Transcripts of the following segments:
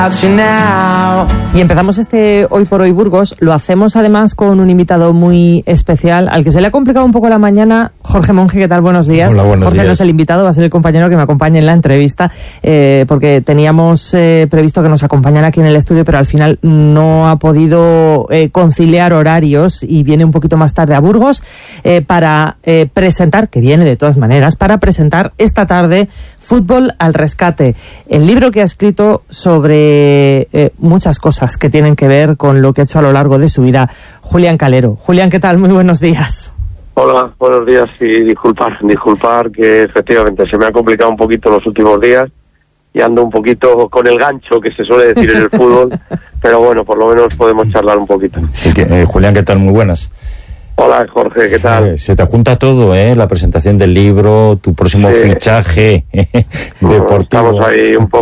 Y empezamos este Hoy por Hoy Burgos. Lo hacemos además con un invitado muy especial, al que se le ha complicado un poco la mañana. Jorge Monge, ¿qué tal? Buenos días. Hola, buenos Jorge días. No es el invitado, va a ser el compañero que me acompañe en la entrevista, porque teníamos previsto que nos acompañara aquí en el estudio, pero al final no ha podido conciliar horarios y viene un poquito más tarde a Burgos para presentar, que viene de todas maneras, para presentar esta tarde Fútbol al Rescate, el libro que ha escrito sobre muchas cosas que tienen que ver con lo que ha hecho a lo largo de su vida Julián Calero. Julián, ¿qué tal? Muy buenos días. Hola, buenos días y disculpar que efectivamente se me ha complicado un poquito los últimos días y ando un poquito con el gancho que se suele decir en el fútbol, pero bueno, por lo menos podemos charlar un poquito. Sí, Julián, ¿qué tal? Muy buenas. Hola, Jorge, ¿qué tal? Se te junta todo, la presentación del libro, tu próximo fichaje deportivo. Estamos ahí un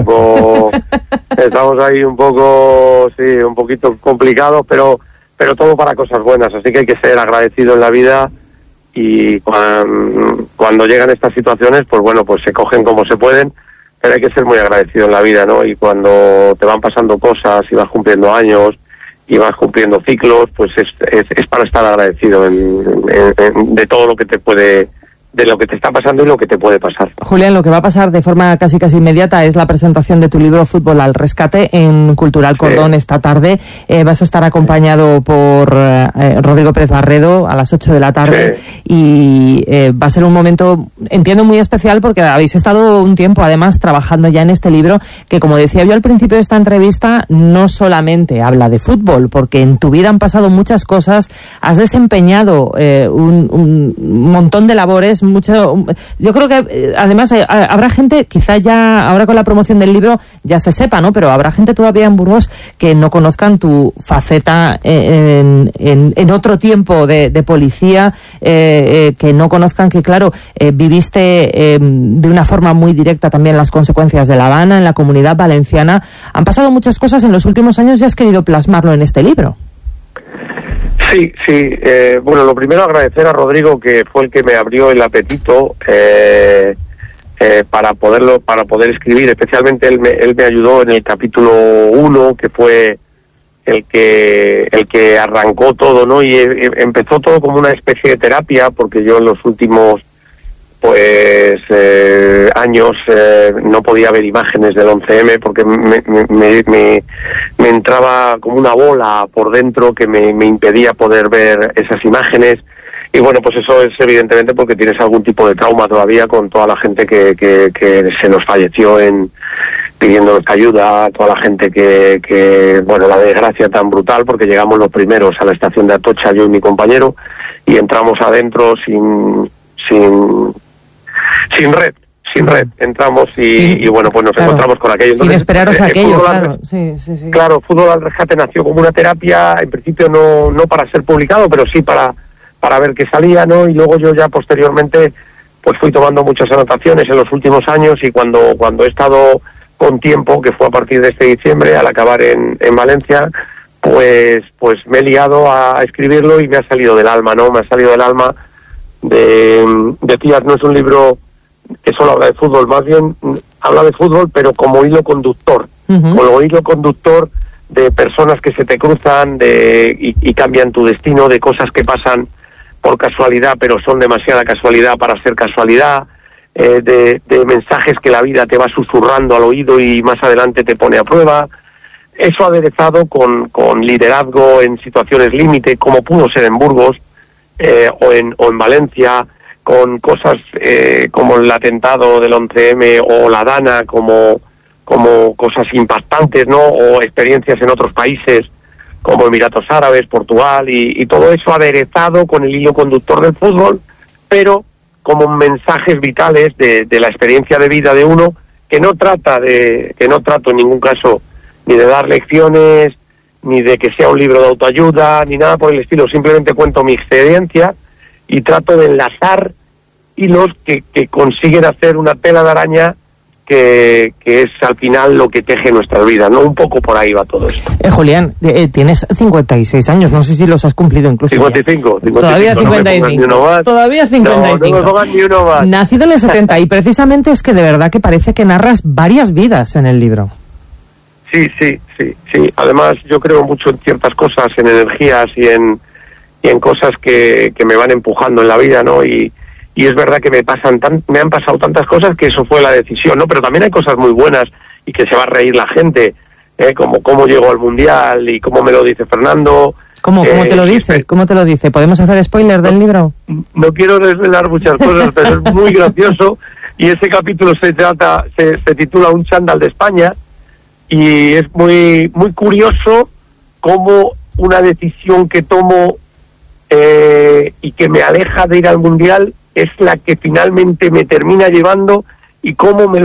poco, sí, un poquito complicados, pero todo para cosas buenas, así que hay que ser agradecido en la vida y cuando llegan estas situaciones, pues bueno, pues se cogen como se pueden, pero hay que ser muy agradecido en la vida, ¿no? Y cuando te van pasando cosas y vas cumpliendo años y vas cumpliendo ciclos, pues es para estar agradecido de todo lo que te puede, de lo que te está pasando y lo que te puede pasar. Julián, lo que va a pasar de forma casi inmediata es la presentación de tu libro Fútbol al Rescate en Cultural Cordón esta tarde. Vas a estar acompañado por Rodrigo Pérez Barredo a las 8 de la tarde y va a ser un momento, entiendo, muy especial porque habéis estado un tiempo además trabajando ya en este libro que, como decía yo al principio de esta entrevista, no solamente habla de fútbol, porque en tu vida han pasado muchas cosas, has desempeñado un montón de labores. Yo creo que además habrá gente, quizá ya ahora con la promoción del libro ya se sepa, ¿no? Pero habrá gente todavía en Burgos que no conozcan tu faceta en otro tiempo de policía, que no conozcan que, claro, viviste de una forma muy directa también las consecuencias de La Habana en la Comunidad Valenciana. Han pasado muchas cosas en los últimos años y has querido plasmarlo en este libro. Sí. Bueno, lo primero agradecer a Rodrigo, que fue el que me abrió el apetito para poder escribir. Especialmente él me ayudó en el capítulo 1, que fue el que arrancó todo, ¿no? Y empezó todo como una especie de terapia, porque yo en los últimos años no podía ver imágenes del 11M porque me entraba como una bola por dentro que me impedía poder ver esas imágenes. Y bueno, pues eso es evidentemente porque tienes algún tipo de trauma todavía con toda la gente que se nos falleció pidiendo ayuda, toda la gente que bueno, la desgracia tan brutal, porque llegamos los primeros a la estación de Atocha, yo y mi compañero, y entramos adentro sin red, entramos y bueno, pues nos encontramos con aquello. Entonces, sin esperaros aquello, claro. Sí. Claro, Fútbol al Rescate nació como una terapia, en principio no para ser publicado, pero sí para ver qué salía, ¿no? Y luego yo ya posteriormente pues fui tomando muchas anotaciones en los últimos años, y cuando he estado con tiempo, que fue a partir de este diciembre, al acabar en Valencia, pues me he liado a escribirlo y me ha salido del alma, ¿no? Me ha salido del alma. Decías, no es un libro que solo habla de fútbol, más bien habla de fútbol, pero como hilo conductor, como hilo conductor de personas que se te cruzan y cambian tu destino, de cosas que pasan por casualidad, pero son demasiada casualidad para ser casualidad, de mensajes que la vida te va susurrando al oído y más adelante te pone a prueba. Eso aderezado con liderazgo en situaciones límite, como pudo ser en Burgos, o en Valencia, con cosas como el atentado del 11M o la Dana, como cosas impactantes, ¿no? O experiencias en otros países como Emiratos Árabes, Portugal, y todo eso aderezado con el hilo conductor del fútbol, pero como mensajes vitales de la experiencia de vida de uno, que no trato en ningún caso ni de dar lecciones, ni de que sea un libro de autoayuda, ni nada por el estilo. Simplemente cuento mi experiencia y trato de enlazar hilos que consiguen hacer una tela de araña que es al final lo que teje nuestras vidas, ¿no? Un poco por ahí va todo esto. Julián, tienes 56 años, no sé si los has cumplido incluso. 55. Todavía 55. No Todavía 55. No me pongan ni uno más. Nacido en el 70, y precisamente es que de verdad que parece que narras varias vidas en el libro. Sí. Además, yo creo mucho en ciertas cosas, en energías y en cosas que me van empujando en la vida, ¿no? Y es verdad que me han pasado tantas cosas que eso fue la decisión, ¿no? Pero también hay cosas muy buenas y que se va a reír la gente, como cómo llegó al Mundial y cómo me lo dice Fernando. ¿Cómo te lo dice? ¿Cómo te lo dice? ¿Podemos hacer spoiler del libro? No quiero desvelar muchas cosas, pero es muy gracioso. Y ese capítulo se titula Un chándal de España, y es muy muy curioso cómo una decisión que tomo y que me aleja de ir al Mundial es la que finalmente me termina llevando, y cómo me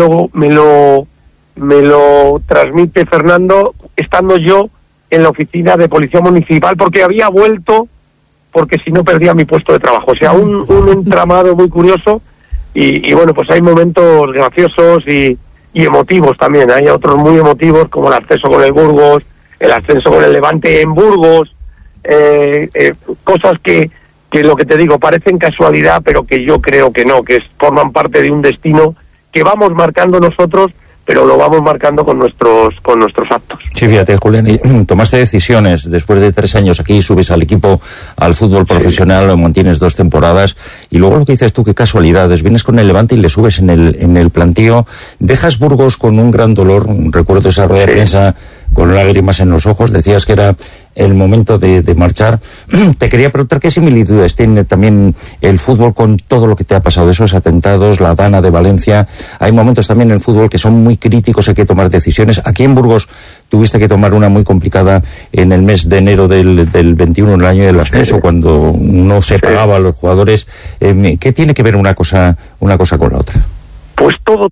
lo transmite Fernando estando yo en la oficina de Policía Municipal, porque había vuelto, porque si no perdía mi puesto de trabajo. O sea, un entramado muy curioso. Y bueno, pues hay momentos graciosos y emotivos también. Hay otros muy emotivos, como el ascenso con el Burgos, el ascenso con el Levante en Burgos, cosas que lo que te digo, parecen casualidad, pero que yo creo que no, que forman parte de un destino que vamos marcando nosotros, pero lo vamos marcando con nuestros actos. Sí, fíjate, Julián, tomaste decisiones después de 3 años aquí, subes al equipo, al fútbol profesional, lo mantienes 2 temporadas, y luego lo que dices tú, qué casualidades, vienes con el Levante y le subes en el plantío, dejas Burgos con un gran dolor. Recuerdo esa rueda de prensa con lágrimas en los ojos, decías que era el momento de marchar. Te quería preguntar qué similitudes tiene también el fútbol con todo lo que te ha pasado, esos atentados, la Dana de Valencia. Hay momentos también en el fútbol que son muy críticos, hay que tomar decisiones. Aquí en Burgos tuviste que tomar una muy complicada en el mes de enero del 21, en el año del ascenso, cuando no se pagaba a los jugadores. ¿Qué tiene que ver una cosa con la otra? Pues todo.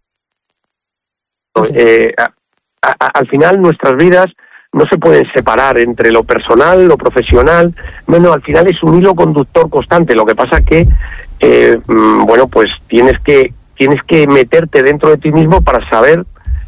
Al final nuestras vidas no se pueden separar entre lo personal, lo profesional. Bueno, al final es un hilo conductor constante. Lo que pasa que, bueno, pues tienes que meterte dentro de ti mismo para saber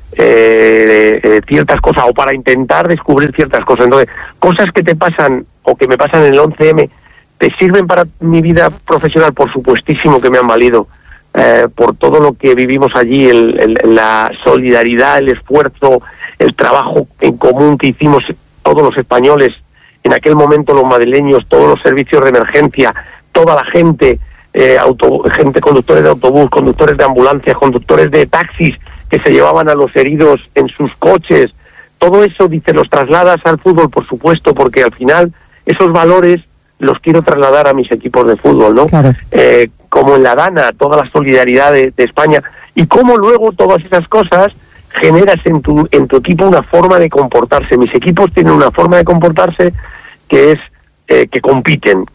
ciertas cosas, o para intentar descubrir ciertas cosas. Entonces, cosas que te pasan o que me pasan en el 11M, ¿te sirven para mi vida profesional? Por supuestísimo que me han valido. Por todo lo que vivimos allí, la solidaridad, el esfuerzo, el trabajo en común que hicimos todos los españoles, en aquel momento los madrileños, todos los servicios de emergencia, toda la gente, gente, conductores de autobús, conductores de ambulancias, conductores de taxis que se llevaban a los heridos en sus coches. Todo eso, dice, los trasladas al fútbol, por supuesto, porque al final esos valores los quiero trasladar a mis equipos de fútbol, ¿no? Claro. Como en la Dana, toda la solidaridad de España, y cómo luego todas esas cosas generas en tu equipo una forma de comportarse. Mis equipos tienen una forma de comportarse que es que compiten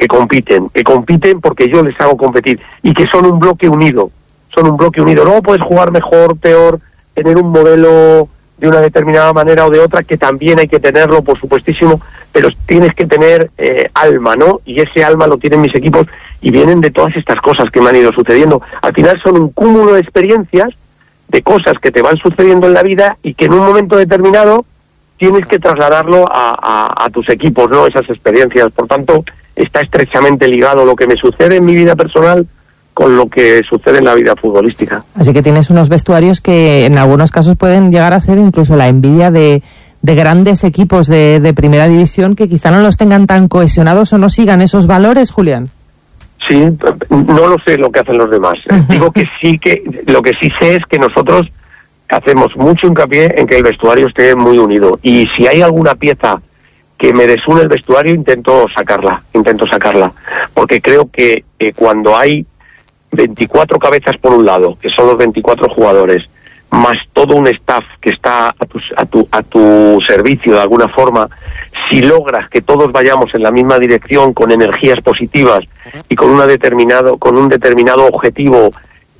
porque yo les hago competir, y que son un bloque unido. Luego puedes jugar mejor, peor, tener un modelo de una determinada manera o de otra, que también hay que tenerlo, por supuestísimo, pero tienes que tener alma, ¿no? Y ese alma lo tienen mis equipos, y vienen de todas estas cosas que me han ido sucediendo. Al final son un cúmulo de experiencias, de cosas que te van sucediendo en la vida, y que en un momento determinado tienes que trasladarlo a tus equipos, ¿no? Esas experiencias. Por tanto, está estrechamente ligado lo que me sucede en mi vida personal con lo que sucede en la vida futbolística. Así que tienes unos vestuarios que en algunos casos pueden llegar a ser incluso la envidia de grandes equipos de primera división, que quizá no los tengan tan cohesionados o no sigan esos valores, Julián. Sí, no lo sé lo que hacen los demás. Digo que sí, que lo que sí sé es que nosotros hacemos mucho hincapié en que el vestuario esté muy unido, y si hay alguna pieza que me desune el vestuario, intento sacarla, porque creo que cuando hay 24 cabezas por un lado, que son los 24 jugadores, más todo un staff que está a tu servicio de alguna forma, si logras que todos vayamos en la misma dirección, con energías positivas y con un determinado objetivo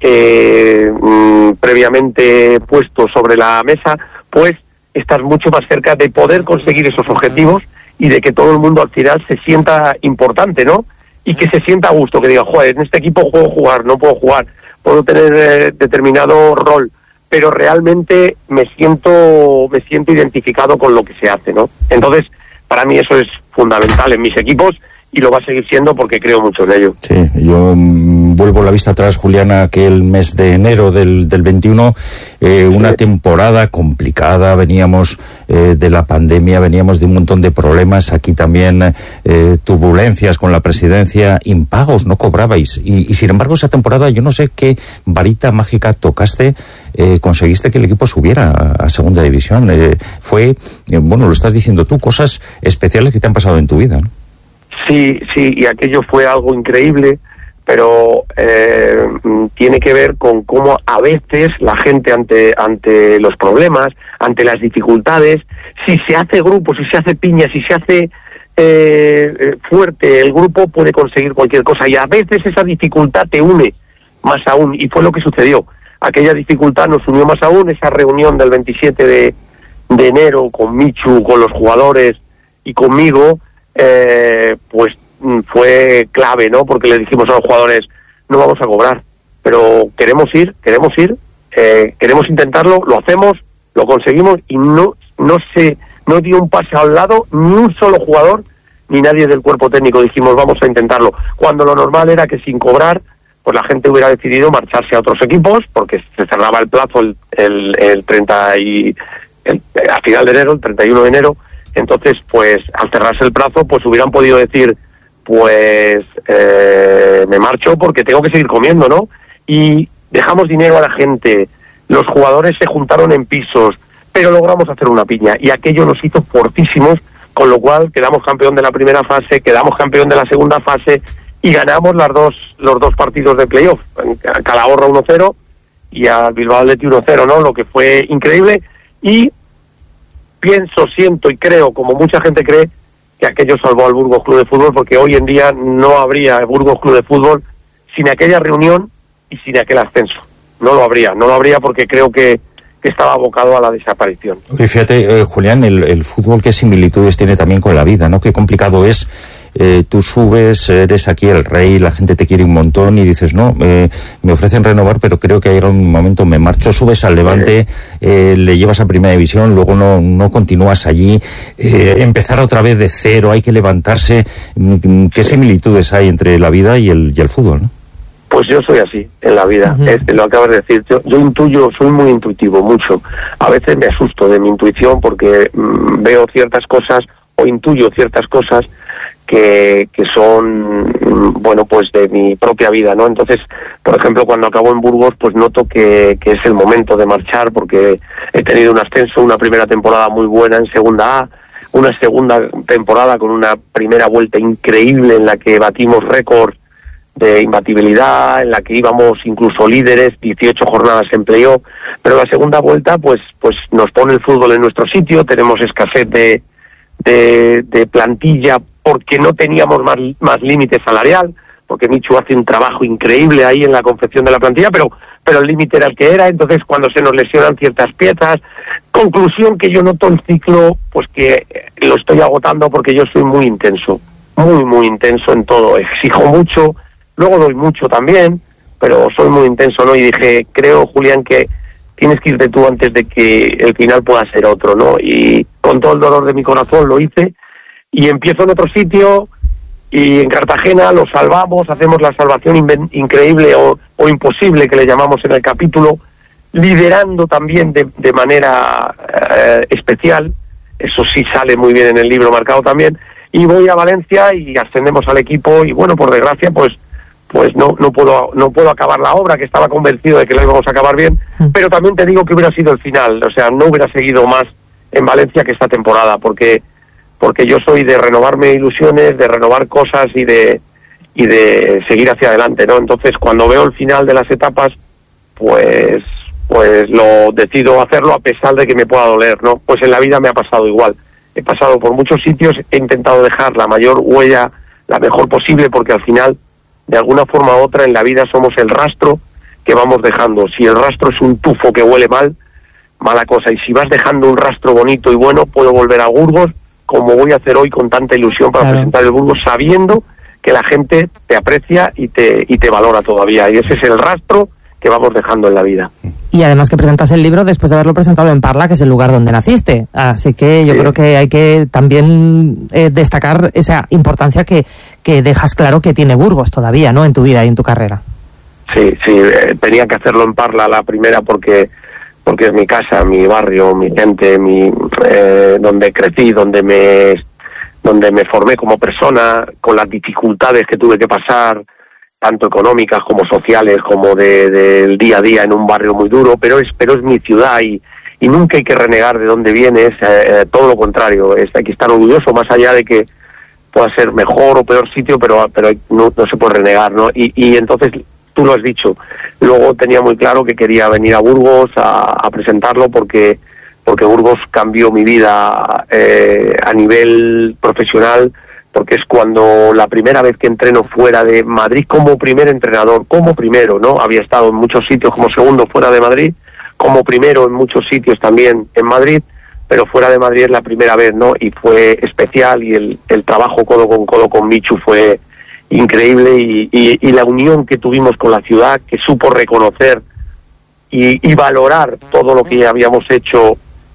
previamente puesto sobre la mesa, pues estás mucho más cerca de poder conseguir esos objetivos, y de que todo el mundo al final se sienta importante, ¿no? Y que se sienta a gusto, que diga, joder, en este equipo puedo jugar, no puedo jugar, puedo tener determinado rol, pero realmente me siento identificado con lo que se hace, ¿no? Entonces, para mí eso es fundamental en mis equipos, y lo va a seguir siendo porque creo mucho en ello. Sí, yo vuelvo la vista atrás, Julián, aquel mes de enero del 21, una temporada complicada, veníamos de la pandemia, veníamos de un montón de problemas, aquí también turbulencias con la presidencia, impagos, no cobrabais, y sin embargo esa temporada, yo no sé qué varita mágica tocaste, conseguiste que el equipo subiera a segunda división. Fue, bueno, lo estás diciendo tú, cosas especiales que te han pasado en tu vida, ¿no? Sí, y aquello fue algo increíble, pero tiene que ver con cómo a veces la gente ante los problemas, ante las dificultades, si se hace grupo, si se hace piña, si se hace fuerte el grupo, puede conseguir cualquier cosa, y a veces esa dificultad te une más aún, y fue lo que sucedió. Aquella dificultad nos unió más aún, esa reunión del 27 de enero con Michu, con los jugadores y conmigo, pues fue clave, ¿no? Porque le dijimos a los jugadores, no vamos a cobrar, pero queremos ir, queremos intentarlo, lo hacemos, lo conseguimos, y no dio un pase al lado ni un solo jugador ni nadie del cuerpo técnico. Dijimos, vamos a intentarlo, cuando lo normal era que sin cobrar pues la gente hubiera decidido marcharse a otros equipos, porque se cerraba el plazo el 30 y a final de enero, el 31 de enero. Entonces, pues, al cerrarse el plazo, pues hubieran podido decir, pues, me marcho porque tengo que seguir comiendo, ¿no? Y dejamos dinero a la gente, los jugadores se juntaron en pisos, pero logramos hacer una piña, y aquello nos hizo fortísimos, con lo cual quedamos campeón de la primera fase, quedamos campeón de la segunda fase, y ganamos los dos partidos de playoff, a Calahorra 1-0, y al Bilbao Athletic 1-0, ¿no? Lo que fue increíble, y pienso, siento y creo, como mucha gente cree, que aquello salvó al Burgos Club de Fútbol, porque hoy en día no habría Burgos Club de Fútbol sin aquella reunión y sin aquel ascenso. No lo habría porque creo que estaba abocado a la desaparición. Y fíjate, Julián, el fútbol, qué similitudes tiene también con la vida, ¿no? Qué complicado es. Tú subes, eres aquí el rey, la gente te quiere un montón y dices, no, me ofrecen renovar, pero creo que ha llegado un momento, me marcho. Subes al Levante, le llevas a primera división, luego no continúas allí, empezar otra vez de cero, hay que levantarse. ¿Qué similitudes hay entre la vida y el fútbol, no? Pues yo soy así en la vida, lo acabas de decir. Yo intuyo, soy muy intuitivo, mucho. A veces me asusto de mi intuición porque veo ciertas cosas o intuyo ciertas cosas que son, bueno, pues de mi propia vida, ¿no? Entonces, por ejemplo, cuando acabo en Burgos, pues noto que es el momento de marchar, porque he tenido un ascenso, una primera temporada muy buena en Segunda A, una segunda temporada con una primera vuelta increíble en la que batimos récords de imbatibilidad, en la que íbamos incluso líderes, 18 jornadas en playoff, pero la segunda vuelta pues nos pone el fútbol en nuestro sitio, tenemos escasez de plantilla porque no teníamos más límite salarial, porque Michu hace un trabajo increíble ahí en la confección de la plantilla, pero el límite era el que era. Entonces cuando se nos lesionan ciertas piezas, conclusión que yo noto el ciclo, pues que lo estoy agotando porque yo soy muy intenso, muy intenso en todo, exijo mucho, luego doy mucho también, pero soy muy intenso, ¿no? Y dije, creo, Julián, que tienes que irte tú antes de que el final pueda ser otro, ¿no? Y con todo el dolor de mi corazón lo hice, y empiezo en otro sitio, y en Cartagena lo salvamos, hacemos la salvación increíble o imposible que le llamamos en el capítulo, liderando también de manera especial, eso sí sale muy bien en el libro marcado también, y voy a Valencia y ascendemos al equipo, y bueno, por desgracia, pues no puedo acabar la obra, que estaba convencido de que la íbamos a acabar bien, pero también te digo que hubiera sido el final, o sea, no hubiera seguido más en Valencia que esta temporada, porque yo soy de renovarme ilusiones, de renovar cosas y de seguir hacia adelante, ¿no? Entonces, cuando veo el final de las etapas, pues lo decido hacerlo a pesar de que me pueda doler, ¿no? Pues en la vida me ha pasado igual. He pasado por muchos sitios, he intentado dejar la mayor huella, la mejor posible, porque al final, de alguna forma u otra, en la vida somos el rastro que vamos dejando. Si el rastro es un tufo que huele mal, mala cosa. Y si vas dejando un rastro bonito y bueno, puedo volver a Burgos, como voy a hacer hoy con tanta ilusión para presentar el Burgos, sabiendo que la gente te aprecia y te valora todavía. Y ese es el rastro vamos dejando en la vida. Y además que presentas el libro después de haberlo presentado en Parla, que es el lugar donde naciste. Así que yo creo que hay que también destacar esa importancia que dejas claro que tiene Burgos todavía, ¿no?, en tu vida y en tu carrera. Sí, tenía que hacerlo en Parla la primera porque es mi casa, mi barrio, mi gente, donde crecí, donde me formé como persona, con las dificultades que tuve que pasar, tanto económicas como sociales, como del día a día en un barrio muy duro, pero es mi ciudad y nunca hay que renegar de dónde vienes, todo lo contrario, hay que estar orgulloso, más allá de que pueda ser mejor o peor sitio, pero no se puede renegar, ¿no? Y entonces, tú lo has dicho, luego tenía muy claro que quería venir a Burgos a presentarlo porque Burgos cambió mi vida a nivel profesional, porque es cuando la primera vez que entreno fuera de Madrid como primer entrenador, ¿no? Había estado en muchos sitios como segundo fuera de Madrid, como primero en muchos sitios también en Madrid, pero fuera de Madrid es la primera vez, ¿no? Y fue especial y el trabajo codo con codo con Michu fue increíble y la unión que tuvimos con la ciudad, que supo reconocer y valorar todo lo que habíamos hecho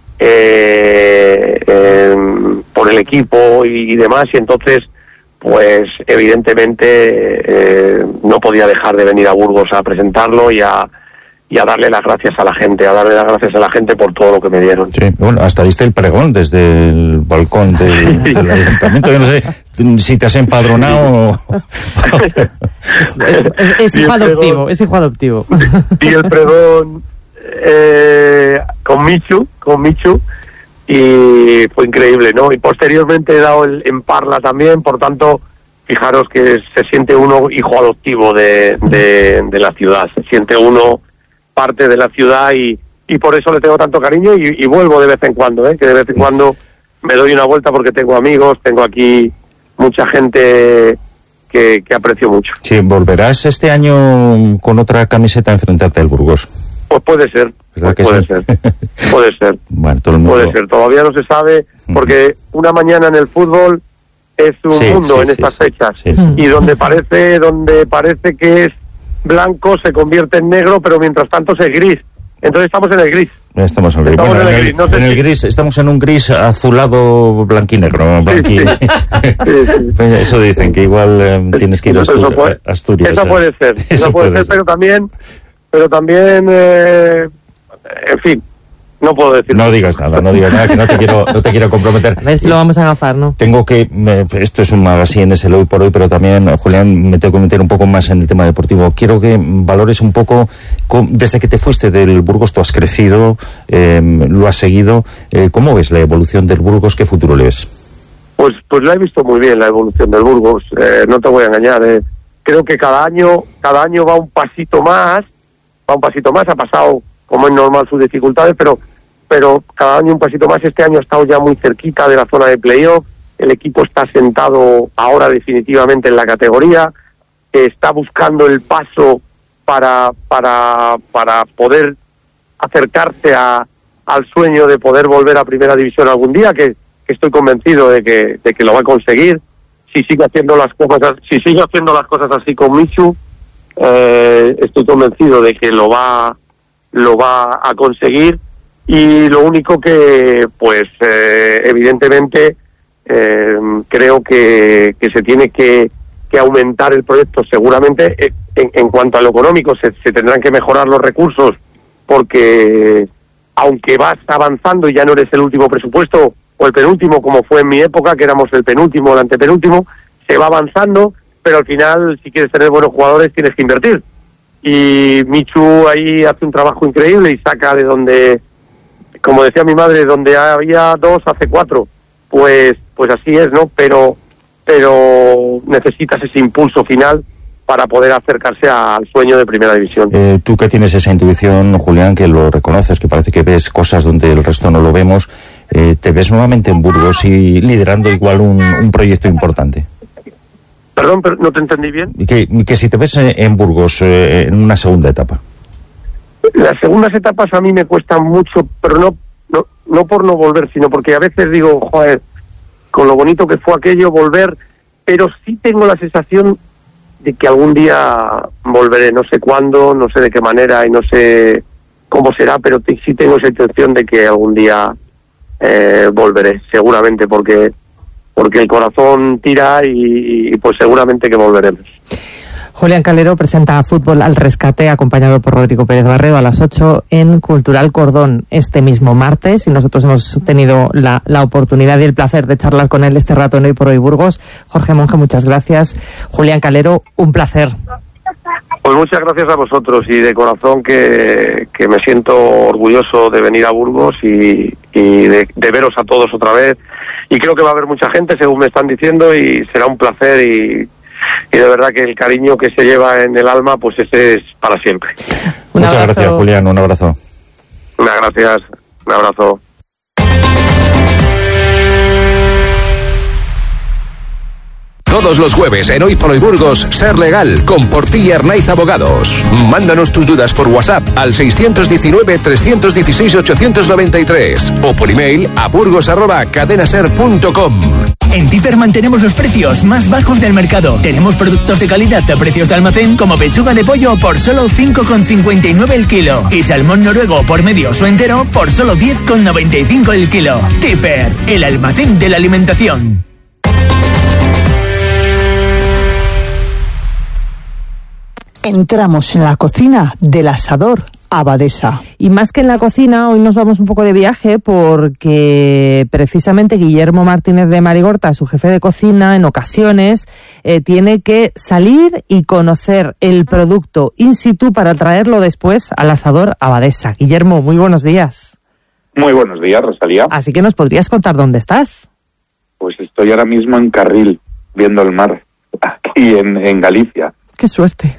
por el equipo y demás, y entonces pues evidentemente no podía dejar de venir a Burgos a presentarlo y a darle las gracias a la gente, por todo lo que me dieron. Sí, bueno, hasta diste el pregón desde el balcón del ayuntamiento. Yo no sé si te has empadronado es hijo adoptivo, Y el pregón con Michu, y fue increíble, ¿no? Y posteriormente he dado en Parla también, por tanto, fijaros que se siente uno hijo adoptivo de la ciudad, se siente uno parte de la ciudad y por eso le tengo tanto cariño y vuelvo de vez en cuando, que de vez en cuando me doy una vuelta porque tengo amigos, tengo aquí mucha gente que aprecio mucho. Sí, ¿volverás este año con otra camiseta a enfrentarte al Burgos? Pues puede ser, puede ser. Bueno, todo el mundo... Puede ser, todavía no se sabe, porque una mañana en el fútbol es un mundo en estas fechas, y donde parece que es blanco se convierte en negro, pero mientras tanto es gris. Entonces estamos en el gris. Estamos en el gris. Estamos en un gris azulado blanquinegro. Eso dicen, que igual tienes que ir a Asturias. Eso puede ser, pero también en fin, no puedo decir. No digas nada, que no te quiero comprometer. A ver si lo vamos a agafar, ¿no? Esto es un magazine, es el hoy por hoy, pero también, Julián, me tengo que meter un poco más en el tema deportivo. Quiero que valores un poco, desde que te fuiste del Burgos, tú has crecido, lo has seguido. ¿Cómo ves la evolución del Burgos? ¿Qué futuro le ves? Pues la he visto muy bien, la evolución del Burgos. No te voy a engañar. Creo que cada año va un pasito más. Ha pasado, como es normal, sus dificultades, pero cada año un pasito más. Este año ha estado ya muy cerquita de la zona de playoff, el equipo está sentado ahora definitivamente en la categoría, está buscando el paso para poder acercarse al sueño de poder volver a Primera División algún día, que estoy convencido de que lo va a conseguir, si sigue haciendo las cosas así con Michu. Estoy convencido de que lo va a conseguir, y lo único que pues evidentemente creo que se tiene que aumentar el proyecto. Seguramente en cuanto a lo económico se tendrán que mejorar los recursos, porque aunque vas avanzando y ya no eres el último presupuesto o el penúltimo, como fue en mi época, que éramos el penúltimo o el antepenúltimo, se va avanzando, pero al final, si quieres tener buenos jugadores, tienes que invertir. Y Michu ahí hace un trabajo increíble y saca de donde, como decía mi madre, donde había 2 hace 4. Pues así es, ¿no? Pero necesitas ese impulso final para poder acercarse al sueño de Primera División. Tú que tienes esa intuición, Julián, que lo reconoces, que parece que ves cosas donde el resto no lo vemos, ¿te ves nuevamente en Burgos y liderando igual un proyecto importante? Perdón, pero no te entendí bien. Que si te ves en Burgos en una segunda etapa. Las segundas etapas a mí me cuestan mucho, pero no por no volver, sino porque a veces digo, joder, con lo bonito que fue aquello, volver, pero sí tengo la sensación que algún día volveré, no sé cuándo, no sé de qué manera y no sé cómo será, pero sí tengo esa intención de que algún día volveré, seguramente, porque el corazón tira y pues seguramente que volveremos. Julián Calero presenta Fútbol al Rescate, acompañado por Rodrigo Pérez Barredo, a las 8 en Cultural Cordón este mismo martes, y nosotros hemos tenido la oportunidad y el placer de charlar con él este rato en Hoy por Hoy Burgos. Jorge Monge, muchas gracias. Julián Calero, un placer. Pues muchas gracias a vosotros, y de corazón que me siento orgulloso de venir a Burgos y de veros a todos otra vez, y creo que va a haber mucha gente, según me están diciendo, y será un placer, y de verdad que el cariño que se lleva en el alma, pues ese es para siempre. Muchas gracias, Julián, un abrazo. Muchas gracias, un abrazo. Todos los jueves en Hoy por Hoy Burgos, Ser Legal, con Portilla Arnaiz Abogados. Mándanos tus dudas por WhatsApp al 619-316-893 o por email a burgos@cadenaser.com. En Tifer mantenemos los precios más bajos del mercado. Tenemos productos de calidad a precios de almacén, como pechuga de pollo por solo 5,59 el kilo y salmón noruego por medio o entero por solo 10,95 el kilo. Tifer, el almacén de la alimentación. Entramos en la cocina del asador Abadesa. Y más que en la cocina, hoy nos vamos un poco de viaje, porque precisamente Guillermo Martínez de Marigorta, su jefe de cocina, en ocasiones tiene que salir y conocer el producto in situ para traerlo después al asador Abadesa. Guillermo, muy buenos días. Muy buenos días, Rosalía. Así que nos podrías contar dónde estás. Pues estoy ahora mismo en Carril, viendo el mar, aquí en Galicia. ¡Qué suerte!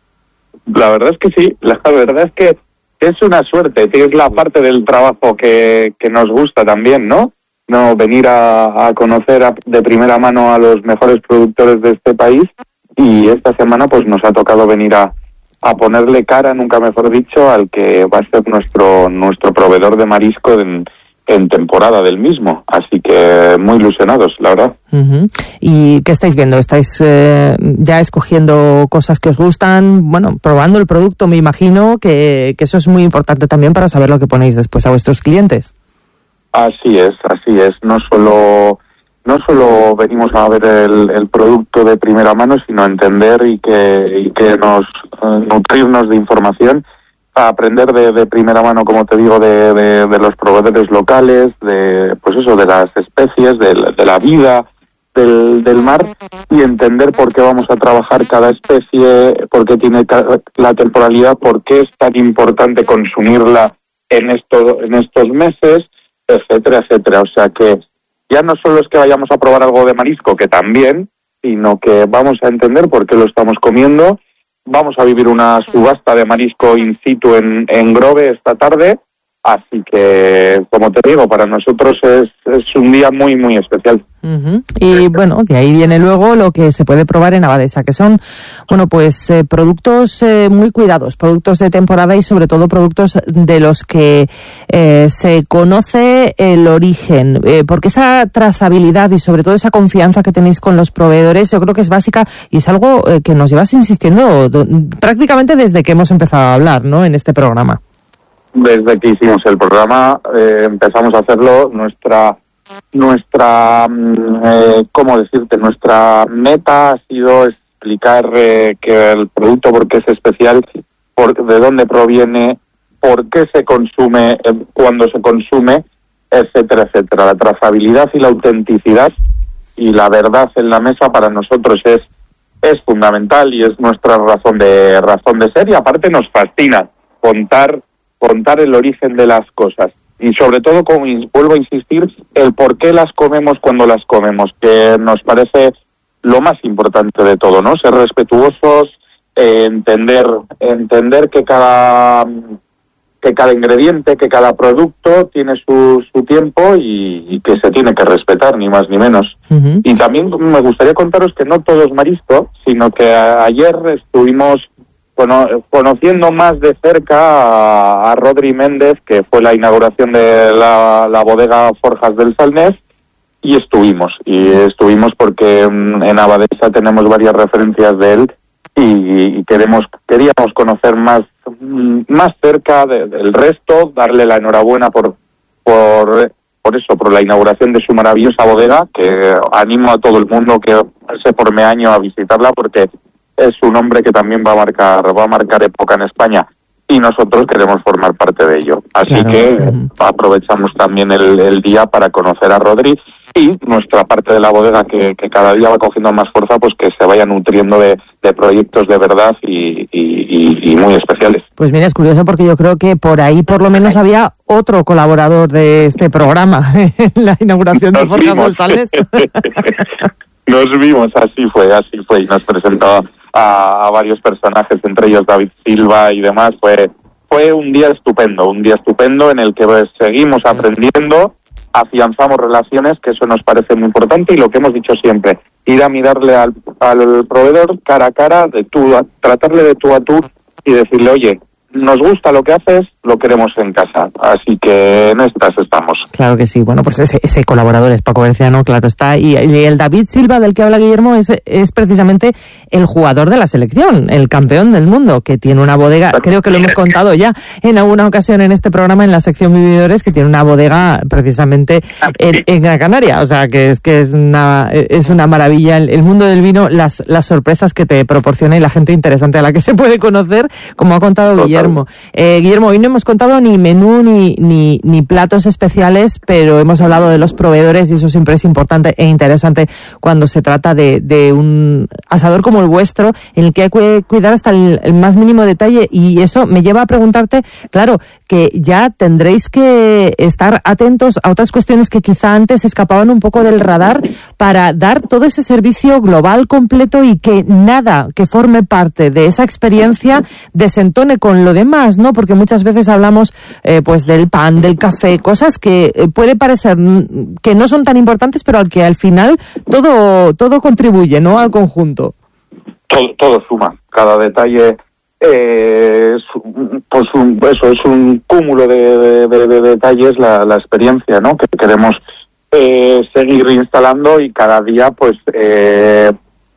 La verdad es que sí, la verdad es que es una suerte, es la parte del trabajo que nos gusta también, ¿no? No venir a conocer de primera mano a los mejores productores de este país, y esta semana pues nos ha tocado venir a ponerle cara, nunca mejor dicho, al que va a ser nuestro proveedor de marisco en temporada del mismo, así que muy ilusionados, la verdad. Uh-huh. ¿Y qué estáis viendo? ¿Estáis ya escogiendo cosas que os gustan? Bueno, probando el producto, me imagino que eso es muy importante también para saber lo que ponéis después a vuestros clientes. Así es. No solo venimos a ver el producto de primera mano, sino entender y que nos nutrirnos de información, a aprender de primera mano, como te digo, de los proveedores locales, de las especies, de la vida del mar, y entender por qué vamos a trabajar cada especie, por qué tiene la temporalidad, por qué es tan importante consumirla en estos meses, etcétera, etcétera. O sea que ya no solo es que vayamos a probar algo de marisco, que también, sino que vamos a entender por qué lo estamos comiendo. Vamos a vivir una subasta de marisco in situ en Grove esta tarde, así que, como te digo, para nosotros es un día muy, muy especial. Uh-huh. Y bueno, de ahí viene luego lo que se puede probar en Abadesa, que son, productos muy cuidados, productos de temporada, y sobre todo productos de los que se conoce el origen, porque esa trazabilidad y sobre todo esa confianza que tenéis con los proveedores, yo creo que es básica, y es algo que nos llevas insistiendo prácticamente desde que hemos empezado a hablar, ¿no?, en este programa. Desde que hicimos el programa empezamos a hacerlo. Nuestra meta ha sido explicar que el producto, por qué es especial, de dónde proviene, por qué se consume, cuándo se consume, etcétera, etcétera. La trazabilidad y la autenticidad y la verdad en la mesa para nosotros es fundamental, y es nuestra razón de ser, y aparte nos fascina contar el origen de las cosas, y sobre todo, como vuelvo a insistir, el por qué las comemos cuando las comemos, que nos parece lo más importante de todo, ¿no? Ser respetuosos, entender que cada ingrediente, que cada producto tiene su tiempo, y que se tiene que respetar, ni más ni menos. Uh-huh. Y también me gustaría contaros que no todo es marisco, sino que ayer estuvimos conociendo más de cerca a Rodri Méndez, que fue la inauguración de la bodega Forjas del Salnés, y estuvimos porque en Abadesa tenemos varias referencias de él, y queríamos conocer más cerca del resto, darle la enhorabuena por la inauguración de su maravillosa bodega, que animo a todo el mundo que pase por Meaño a visitarla, porque es un hombre que también va a marcar época en España, y nosotros queremos formar parte de ello. Así claro. Que aprovechamos también el día para conocer a Rodri, y nuestra parte de la bodega que cada día va cogiendo más fuerza, pues que se vaya nutriendo de proyectos de verdad y muy especiales. Pues mira, es curioso porque yo creo que por ahí por lo menos había otro colaborador de este programa en la inauguración de Forja González. Nos vimos, así fue, y nos presentaba a varios personajes, entre ellos David Silva y demás. Fue un día estupendo en el que seguimos aprendiendo, afianzamos relaciones, que eso nos parece muy importante, y lo que hemos dicho siempre, ir a mirarle al proveedor cara a cara, tratarle de tú a tú y decirle, oye, nos gusta lo que haces, lo queremos en casa. Así que en estas estamos. Claro que sí. Bueno, pues ese colaborador es Paco Berciano, claro está. Y el David Silva del que habla Guillermo es precisamente el jugador de la selección, el campeón del mundo, que tiene una bodega, creo que lo hemos contado ya en alguna ocasión en este programa, en la sección Vividores, que tiene una bodega precisamente en Gran Canaria. O sea, que es una maravilla el mundo del vino, las sorpresas que te proporciona y la gente interesante a la que se puede conocer, como ha contado Guillermo. Guillermo, hoy no hemos contado ni menú ni platos especiales, pero hemos hablado de los proveedores, y eso siempre es importante e interesante cuando se trata de un asador como el vuestro, en el que hay que cuidar hasta el más mínimo detalle, y eso me lleva a preguntarte, claro, que ya tendréis que estar atentos a otras cuestiones que quizá antes escapaban un poco del radar, para dar todo ese servicio global completo y que nada que forme parte de esa experiencia desentone con lo demás, ¿no? Porque muchas veces hablamos pues del pan, del café, cosas que puede parecer que no son tan importantes, pero al que al final todo contribuye, ¿no? Al conjunto. Todo suma, cada detalle es un cúmulo de detalles, la experiencia, ¿no? Que queremos seguir instalando, y cada día pues que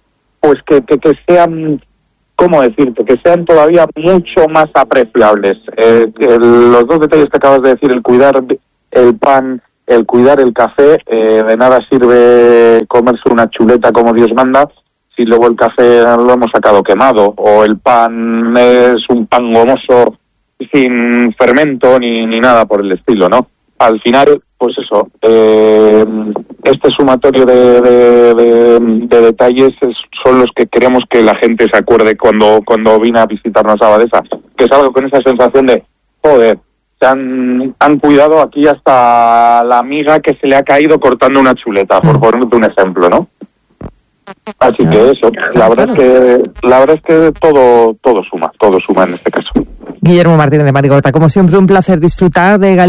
sean, ¿cómo decirte?, que sean todavía mucho más apreciables. Los dos detalles que acabas de decir, el cuidar el pan, el cuidar el café, de nada sirve comerse una chuleta como Dios manda si luego el café lo hemos sacado quemado, o el pan es un pan gomoso sin fermento ni nada por el estilo, ¿no? Al final, pues eso, este sumatorio de detalles son los que queremos que la gente se acuerde cuando vine a visitarnos a Abadesa, que salgo con esa sensación de, joder, se han cuidado aquí hasta la miga que se le ha caído cortando una chuleta, por ponerte un ejemplo, ¿no? Así que eso, la verdad es que todo suma en este caso. Guillermo Martínez de Marigorta, como siempre un placer disfrutar de